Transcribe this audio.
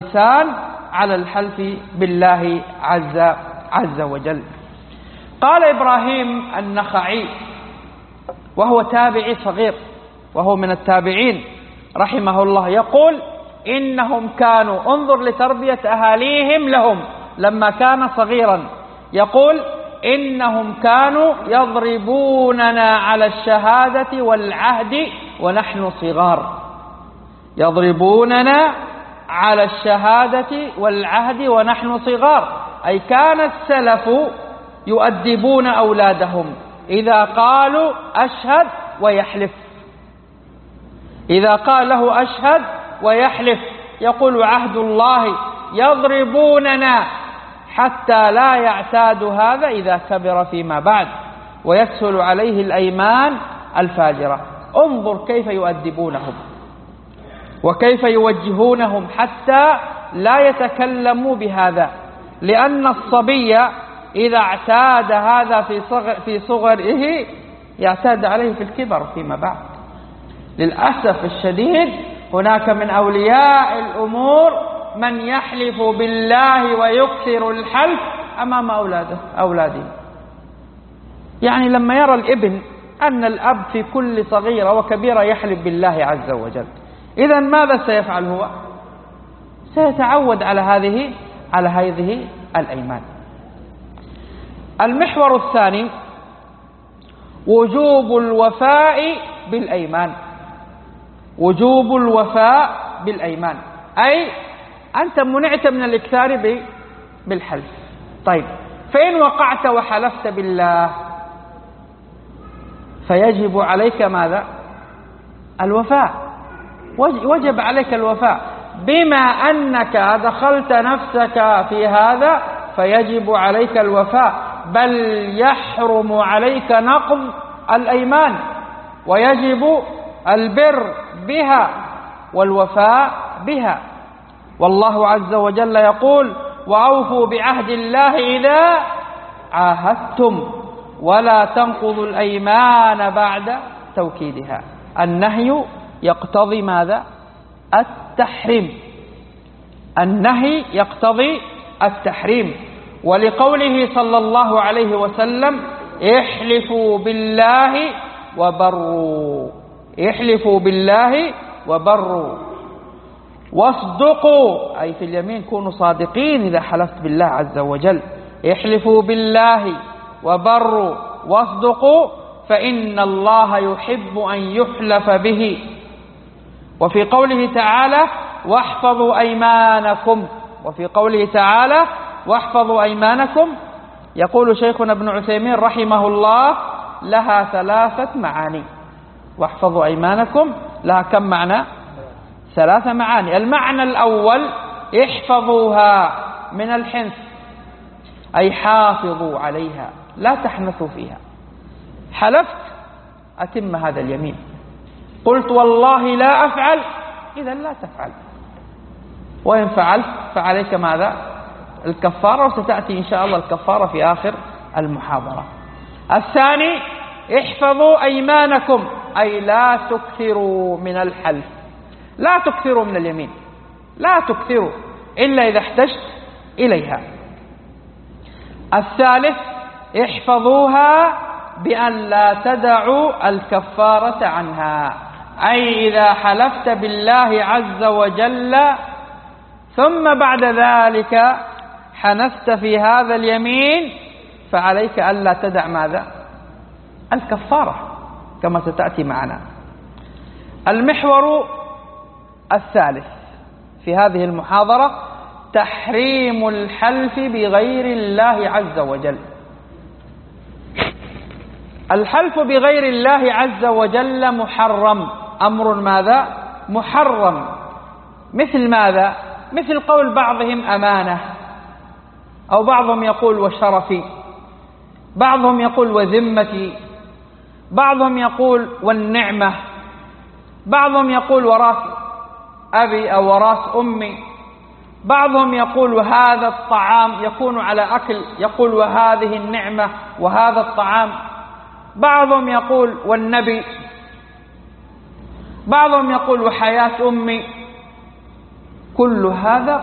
الإنسان على الحلف بالله عز وجل. قال إبراهيم النخعي وهو تابعي صغير وهو من التابعين رحمه الله، يقول إنهم كانوا، انظر لتربية أهاليهم لهم لما كان صغيرا، يقول إنهم كانوا يضربوننا على الشهادة والعهد ونحن صغار. يضربوننا على الشهادة والعهد ونحن صغار، أي كان السلف يؤدبون أولادهم إذا قالوا أشهد ويحلف، إذا قال له أشهد ويحلف يقول عهد الله، يضربوننا حتى لا يعتاد هذا إذا كبر فيما بعد ويسهل عليه الأيمان الفاجرة. انظر كيف يؤدبونهم وكيف يوجهونهم حتى لا يتكلموا بهذا، لأن الصبي إذا اعتاد هذا في صغره يعتاد عليه في الكبر فيما بعد. للأسف الشديد هناك من أولياء الأمور من يحلف بالله ويكثر الحلف أمام أولاده. يعني لما يرى الابن أن الأب في كل صغيرة وكبيرة يحلف بالله عز وجل، إذن ماذا سيفعل هو؟ سيتعود على هذه الأيمان. المحور الثاني وجوب الوفاء بالأيمان. وجوب الوفاء بالأيمان، أي أنت منعت من الإكثار بالحلف. طيب فإن وقعت وحلفت بالله فيجب عليك ماذا؟ الوفاء. وجب عليك الوفاء، بما أنك دخلت نفسك في هذا فيجب عليك الوفاء، بل يحرم عليك نقض الأيمان، ويجب البر بها والوفاء بها. والله عز وجل يقول وأوفوا بعهد الله إذا عاهدتم ولا تنقضوا الأيمان بعد توكيدها. النهي يقتضي ماذا؟ التحريم. النهي يقتضي التحريم، ولقوله صلى الله عليه وسلم احلفوا بالله وبروا، احلفوا بالله وبروا، واصدقوا، أي في اليمين كونوا صادقين إذا حلفت بالله عز وجل. احلفوا بالله وبروا واصدقوا فإن الله يحب أن يحلف به. وفي قوله تعالى واحفظوا أيمانكم، وفي قوله تعالى واحفظوا أيمانكم يقول شيخنا ابن عثيمين رحمه الله لها 3 معاني. واحفظوا أيمانكم لها كم معنى؟ 3 معاني. المعنى الأول احفظوها من الحنث، أي حافظوا عليها لا تحنثوا فيها. حلفت أتم هذا اليمين، قلت والله لا أفعل، إذا لا تفعل، وإن فعلت فعليك ماذا؟ الكفارة، وستأتي إن شاء الله الكفارة في آخر المحاضرة. الثاني احفظوا أيمانكم، أي لا تكثروا من الحلف، لا تكثروا من اليمين، لا تكثروا إلا إذا احتجت إليها. الثالث احفظوها بأن لا تدعوا الكفارة عنها، أي إذا حلفت بالله عز وجل ثم بعد ذلك حنثت في هذا اليمين فعليك ألا تدع ماذا؟ الكفارة كما ستأتي معنا. المحور الثالث في هذه المحاضرة تحريم الحلف بغير الله عز وجل. الحلف بغير الله عز وجل محرم، أمر ماذا؟ محرم. مثل ماذا؟ مثل قول بعضهم أمانة، أو بعضهم يقول وشرفي، بعضهم يقول وذمتي، بعضهم يقول والنعمة، بعضهم يقول وراث أبي أو وراث أمي، بعضهم يقول وهذا الطعام يكون على أكل، يقول وهذه النعمة وهذا الطعام، بعضهم يقول والنبي، بعضهم يقول وحياة أمي. كل هذا